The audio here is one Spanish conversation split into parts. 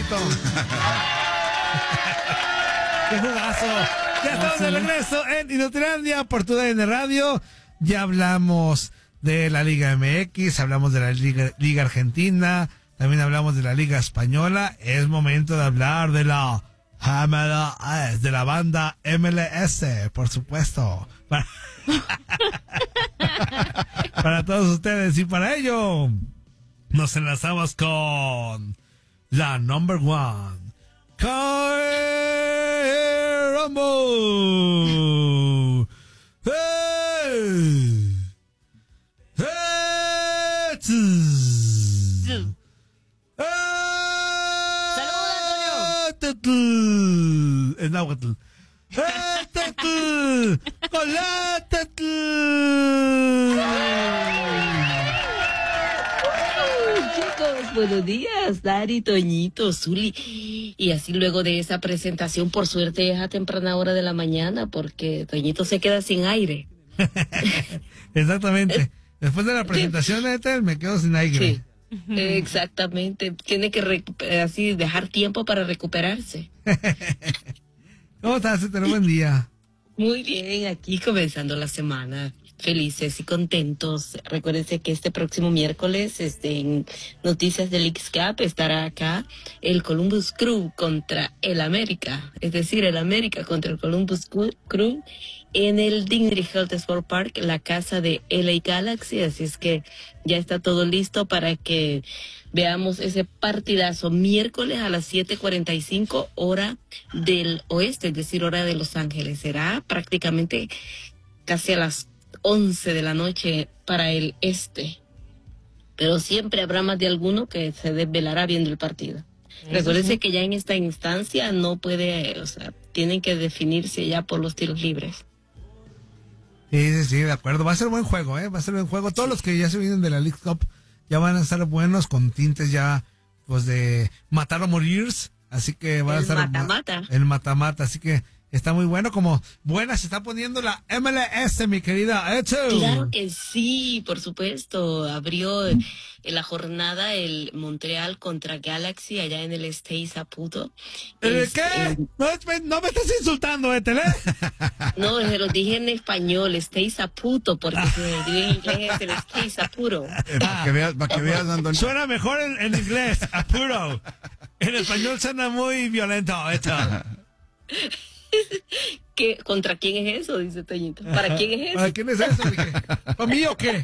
Toñito. ¡Qué jugazo! Ya estamos de regreso en Inutilandia por TUDN Radio. Ya hablamos de la Liga MX, hablamos de la Liga Argentina, también hablamos de la Liga Española. Es momento de hablar de la MLS, de la banda MLS, por supuesto. Para todos ustedes, y para ello nos enlazamos con la number one, Kyle Rumble. Hey. Hey. ¡Saludos, En náhuatl. Chicos, buenos días, Dari, Toñito, Zuli. Y así luego de esa presentación, por suerte es a temprana hora de la mañana, porque Toñito se queda sin aire. Exactamente. Después de la presentación de Ethel, me quedo sin aire. Sí, exactamente. Tiene que así dejar tiempo para recuperarse. ¿Cómo estás, Ethel? Buen día. Muy bien, aquí comenzando la semana. Felices y contentos. Recuérdense que este próximo miércoles, en Noticias del X-Cup, estará acá el Columbus Crew contra el América. Es decir, el América contra el Columbus Crew en el Dignity Health Sport Park, la casa de LA Galaxy. Así es que ya está todo listo para que veamos ese partidazo miércoles a las 7:45 hora del oeste, es decir, hora de Los Ángeles. Será prácticamente casi a las 11 de la noche para el este. Pero siempre habrá más de alguno que se desvelará viendo el partido. Recuérdense que ya en esta instancia no puede, tienen que definirse ya por los tiros libres. Sí, de acuerdo. Va a ser buen juego, va a ser buen juego. Todos los que ya se vienen de la League Cup ya van a estar buenos, con tintes ya, pues, de matar o morir. Así que va a estar el mata-mata. Así que está muy bueno. Como buena se está poniendo la MLS, mi querida Ethel. Claro que sí, por supuesto. Abrió la jornada el Montreal contra Galaxy allá en el Stade Saputo. ¿Qué? No me estás insultando, Ethel, No, se lo dije en español, Stade Saputo, porque si me digo en inglés es el Stade Sapuro. Para que veas, Antonio. Suena mejor en inglés, apuro. En español suena muy violento, Ethel. ¿Contra quién es eso? Dice Toñito. ¿Para quién es eso? ¿Para quién es eso? Dije, ¿para mí o qué?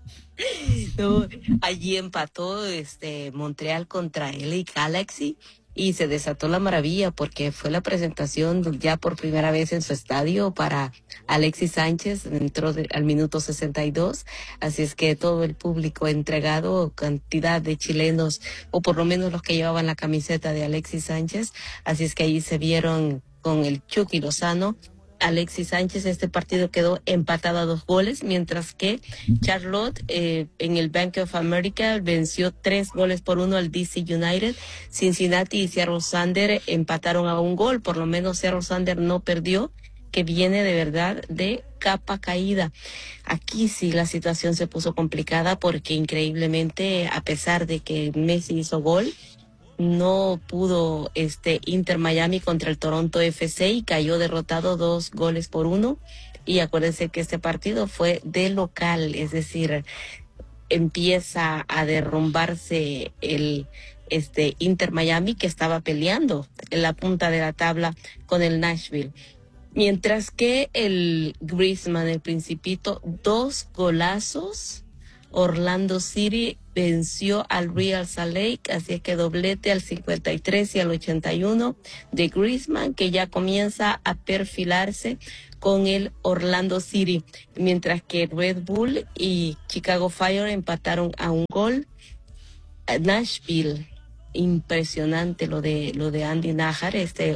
No, allí empató Montreal contra LA Galaxy y se desató la maravilla porque fue la presentación ya por primera vez en su estadio para Alexis Sánchez. Entró al minuto 62, así es que todo el público entregado, cantidad de chilenos, o por lo menos los que llevaban la camiseta de Alexis Sánchez, así es que allí se vieron con el Chucky Lozano. Alexis Sánchez, este partido quedó empatado a 2 goles, mientras que Charlotte en el Bank of America venció 3-1 al DC United. Cincinnati y Seattle Sounders empataron a 1 gol, por lo menos Seattle Sounders no perdió, que viene de verdad de capa caída. Aquí sí la situación se puso complicada porque increíblemente, a pesar de que Messi hizo gol, no pudo Inter Miami contra el Toronto FC y cayó derrotado 2-1. Y acuérdense que este partido fue de local, es decir, empieza a derrumbarse el Inter Miami, que estaba peleando en la punta de la tabla con el Nashville. Mientras que el Griezmann, el Principito, 2 golazos. Orlando City venció al Real Salt Lake, así es que doblete al 53 y al 81 de Griezmann, que ya comienza a perfilarse con el Orlando City, mientras que Red Bull y Chicago Fire empataron a 1 gol. Nashville, impresionante lo de Andy Nájar,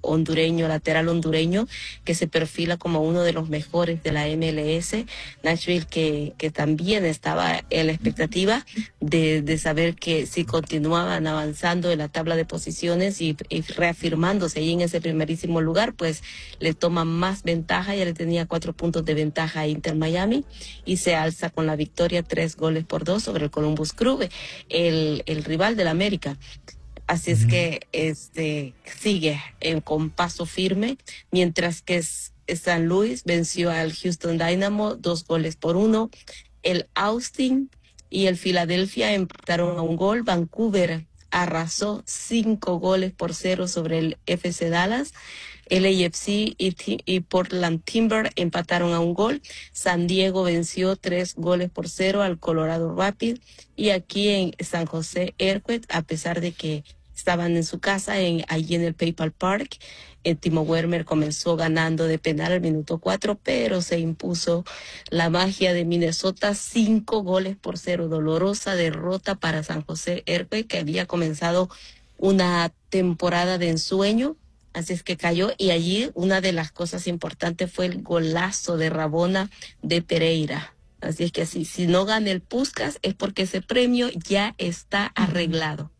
lateral hondureño, que se perfila como uno de los mejores de la MLS. Nashville que también estaba en la expectativa de saber que si continuaban avanzando en la tabla de posiciones y reafirmándose ahí en ese primerísimo lugar, pues le toma más ventaja. Ya le tenía 4 puntos de ventaja a Inter Miami y se alza con la victoria 3-2 sobre el Columbus Crew, el rival del América. Así es que sigue con paso firme, mientras que San Luis venció al Houston Dynamo 2-1. El Austin y el Philadelphia empataron a un gol. Vancouver arrasó 5-0 sobre el FC Dallas. El LAFC y Portland Timber empataron a un gol. San Diego venció 3-0 al Colorado Rapids. Y aquí en San José Earthquakes, a pesar de que estaban en su casa, allí en el PayPal Park, Timo Werner comenzó ganando de penal al minuto 4, pero se impuso la magia de Minnesota 5-0. Dolorosa derrota para San José Earthquakes, que había comenzado una temporada de ensueño. Así es que cayó, y allí una de las cosas importantes fue el golazo de Rabona de Pereira. Así es que si no gana el Puskás es porque ese premio ya está arreglado.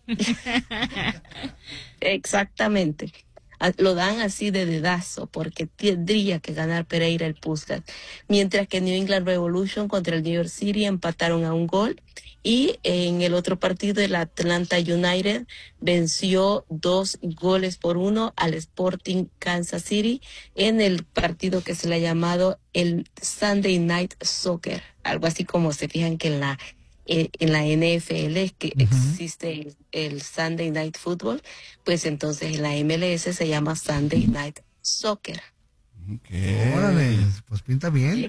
Exactamente. Lo dan así de dedazo porque tendría que ganar Pereira el Puskás. Mientras que New England Revolution contra el New York City empataron a un gol. Y en el otro partido, el Atlanta United venció 2-1 al Sporting Kansas City en el partido que se le ha llamado el Sunday Night Soccer. Algo así como se fijan que en la NFL es que existe el Sunday Night Football, pues entonces en la MLS se llama Sunday Night Soccer. Okay. Órale, pues pinta bien.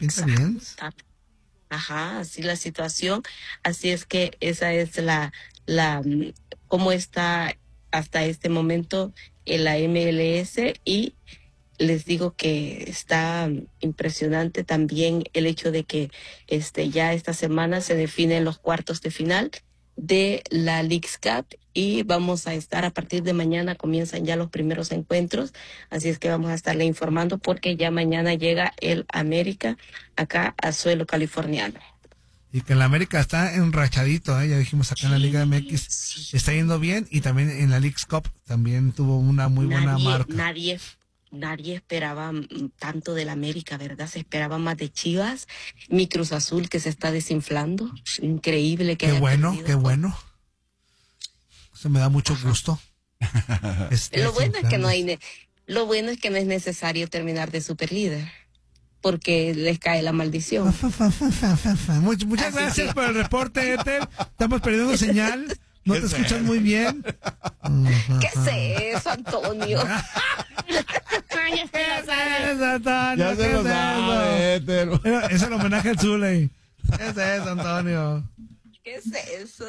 Ajá, así la situación. Así es que esa es cómo está hasta este momento en la MLS, y les digo que está impresionante también el hecho de que ya esta semana se definen los cuartos de final de la Leagues Cup, y vamos a estar a partir de mañana, comienzan ya los primeros encuentros, así es que vamos a estarle informando porque ya mañana llega el América acá a suelo californiano. Y que el América está enrachadito, ya dijimos acá en la Liga MX, está yendo bien, y también en la Leagues Cup también tuvo una muy buena marca. Nadie esperaba tanto del América, ¿verdad? Se esperaba más de Chivas. Mi Cruz Azul, que se está desinflando. Increíble que Qué bueno. Eso me da mucho gusto. Lo bueno es que no es necesario terminar de superlíder, porque les cae la maldición. Muchas gracias por el reporte, Ethel. Estamos perdiendo señal. No te escuchas muy bien. ¿Qué es eso, Antonio? Ya se lo sabe, Ethel. Es el homenaje al Zuley. ¿Qué es eso, Antonio? ¿Qué es eso?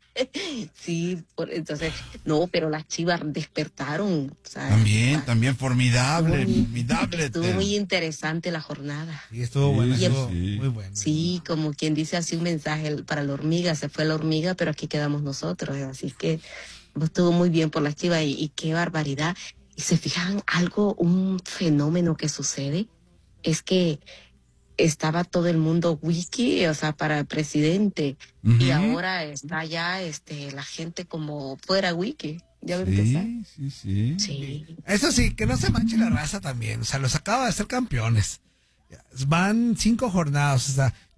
Sí, entonces, no, pero las Chivas despertaron. ¿Sabes? También formidable. Estuvo muy interesante la jornada. Sí, estuvo bueno, muy bueno. Sí, como quien dice así un mensaje para la hormiga, se fue la hormiga, pero aquí quedamos nosotros, así que estuvo muy bien por las Chivas, y qué barbaridad. Y se fijan un fenómeno que sucede, es que estaba todo el mundo wiki, para el presidente, y ahora está ya la gente como fuera wiki. ¿Ya va a empezar? Sí. Eso sí, que no se manche la raza también, los acaba de hacer campeones. Van 5 jornadas,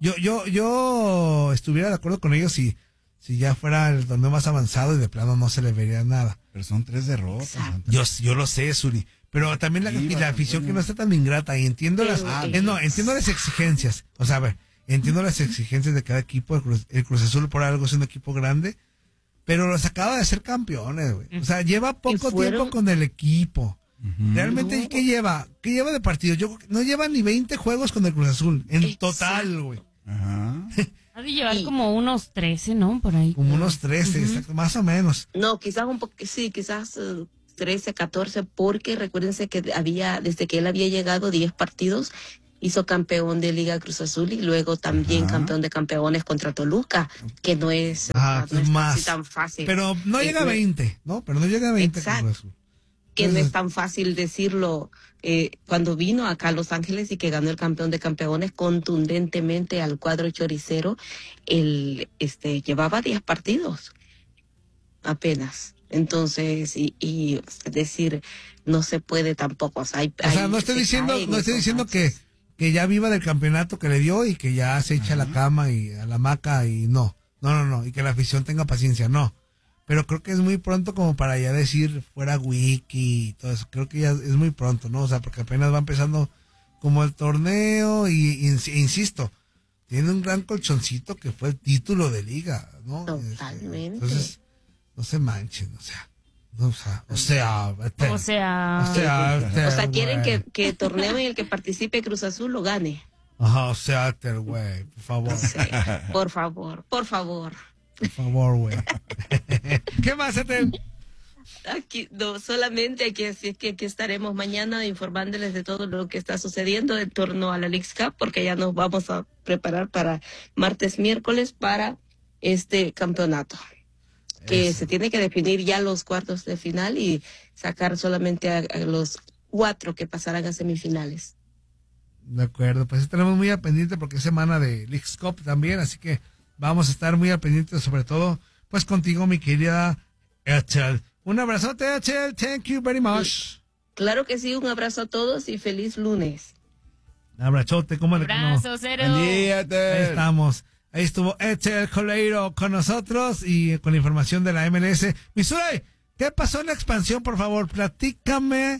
yo estuviera de acuerdo con ellos si ya fuera el torneo más avanzado y de plano no se le vería nada. Pero son 3 derrotas. Yo lo sé, Suri. Pero también la afición que no está tan ingrata, y entiendo entiendo las exigencias. A ver, entiendo las exigencias de cada equipo. El Cruz Azul por algo es un equipo grande, pero los acaba de hacer campeones, güey. Lleva poco tiempo con el equipo. Realmente, ¿qué lleva? ¿Qué lleva de partido? No lleva ni 20 juegos con el Cruz Azul, en total, güey. Ajá. Ha de llevar como unos 13, ¿no? Por ahí. Como unos 13, exacto, más o menos. No, quizás un poco, sí, quizás 13, 14, porque recuérdense que desde que él había llegado 10 partidos, hizo campeón de Liga Cruz Azul, y luego también campeón de campeones contra Toluca, que no es, más así tan fácil. Pero no llega a 20, ¿no? Pero no llega a 20 Cruz Azul. Que no es tan fácil decirlo. Cuando vino acá a Los Ángeles y que ganó el campeón de campeones contundentemente al cuadro choricero, él llevaba 10 partidos apenas. Entonces, y es decir, no se puede tampoco. No estoy diciendo que ya viva del campeonato que le dio y que ya se echa a la cama y a la hamaca, y no, y que la afición tenga paciencia, no. pero creo que es muy pronto como para ya decir fuera wiki y todo eso. Creo que ya es muy pronto, ¿no? O sea, porque apenas va empezando como el torneo y insisto, tiene un gran colchoncito que fue el título de liga, ¿no? Totalmente. Entonces, no se manchen, o sea, quieren que el torneo en el que participe Cruz Azul lo gane. Ajá, güey, por favor. No sé, por favor. Por favor, güey. ¿Qué más, Etel? Aquí, no, solamente aquí estaremos mañana informándoles de todo lo que está sucediendo en torno a la Leagues Cup, porque ya nos vamos a preparar para martes, miércoles para este campeonato. Que se tiene que definir ya los cuartos de final y sacar solamente a los 4 que pasarán a semifinales. De acuerdo, pues estaremos muy al pendiente porque es semana de Leagues Cup también, así que vamos a estar muy al pendiente, sobre todo pues contigo, mi querida Etel. Un abrazote, Etel, thank you very much. Claro que sí, un abrazo a todos y feliz lunes. Un abrazote, ¿cómo le llamo? Abrazo, Cero. Ahí estamos. Ahí estuvo Etel Coleiro con nosotros y con la información de la MLS. Missouri, ¿qué pasó en la expansión, por favor? Platícame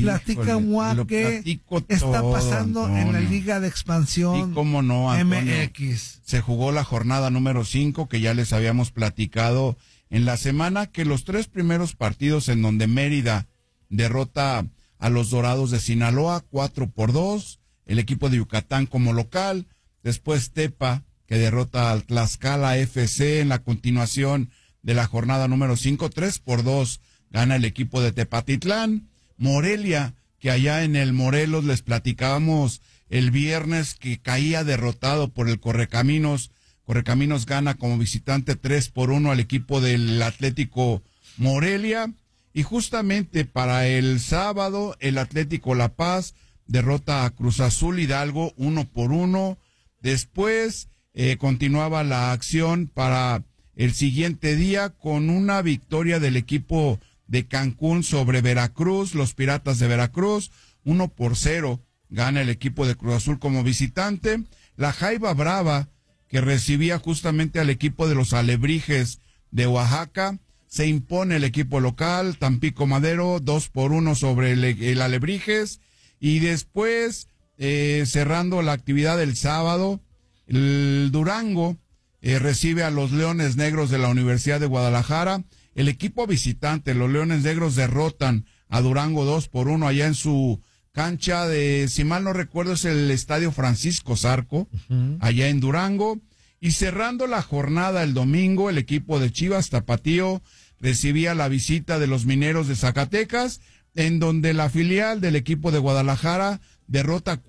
qué está pasando en la Liga de Expansión. Y cómo no, Antonio, MX. Se jugó la jornada número 5, que ya les habíamos platicado en la semana, que los 3 primeros partidos en donde Mérida derrota a los Dorados de Sinaloa 4-2, el equipo de Yucatán como local, después Tepa, que derrota al Tlaxcala FC en la continuación de la jornada número 5, 3-2 gana el equipo de Tepatitlán. Morelia, que allá en el Morelos les platicábamos el viernes que caía derrotado por el Correcaminos. Correcaminos gana como visitante 3-1 al equipo del Atlético Morelia. Y justamente para el sábado, el Atlético La Paz derrota a Cruz Azul Hidalgo 1-1. Después continuaba la acción para el siguiente día con una victoria del equipo de Cancún sobre Veracruz, los Piratas de Veracruz, 1-0, gana el equipo de Cruz Azul como visitante. La Jaiba Brava, que recibía justamente al equipo de los Alebrijes de Oaxaca, se impone el equipo local, Tampico Madero, 2-1 sobre el Alebrijes. Y después, cerrando la actividad del sábado, el Durango recibe a los Leones Negros de la Universidad de Guadalajara. El equipo visitante, los Leones Negros, derrotan a Durango 2-1 allá en su cancha de, si mal no recuerdo, es el Estadio Francisco Zarco, allá en Durango. Y cerrando la jornada el domingo, el equipo de Chivas Tapatío recibía la visita de los Mineros de Zacatecas, en donde la filial del equipo de Guadalajara derrota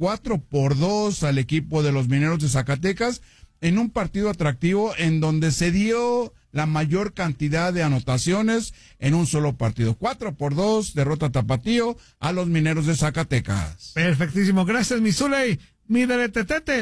4-2 al equipo de los Mineros de Zacatecas, en un partido atractivo en donde se dio la mayor cantidad de anotaciones en un solo partido. 4-2, derrota Tapatío a los Mineros de Zacatecas. Perfectísimo, gracias, mi Zuley. Mi deretetete.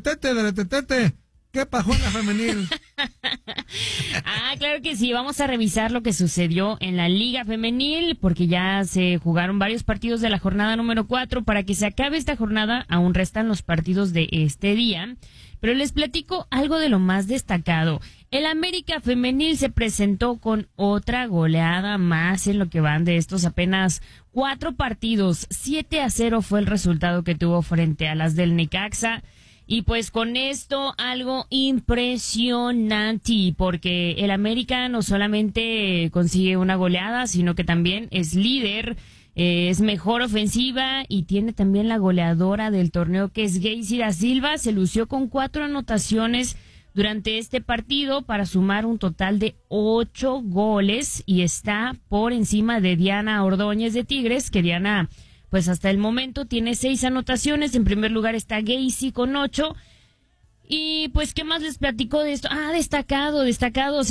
¿Qué pasó en la femenil? Claro que sí, vamos a revisar lo que sucedió en la Liga Femenil, porque ya se jugaron varios partidos de la jornada número 4. Para que se acabe esta jornada, aún restan los partidos de este día, pero les platico algo de lo más destacado. El América Femenil se presentó con otra goleada más en lo que van de estos apenas 4 partidos. 7-0 fue el resultado que tuvo frente a las del Necaxa. Y pues con esto algo impresionante, porque el América no solamente consigue una goleada, sino que también es líder, es mejor ofensiva y tiene también la goleadora del torneo, que es Geisy da Silva. Se lució con 4 anotaciones durante este partido para sumar un total de 8 goles y está por encima de Diana Ordóñez de Tigres, que Diana, pues hasta el momento tiene 6 anotaciones. En primer lugar está Geisy con 8. Y pues, ¿qué más les platico de esto? Destacado.